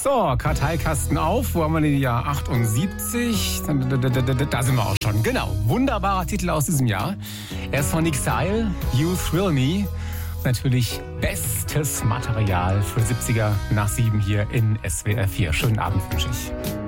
So, Karteikasten auf. Wo haben wir den Jahr 78? Da sind wir auch schon. Genau. Wunderbarer Titel aus diesem Jahr. Er ist von Exile, You Thrill Me. Natürlich bestes Material für 70er nach 7 hier in SWR 4. Schönen Abend wünsche ich.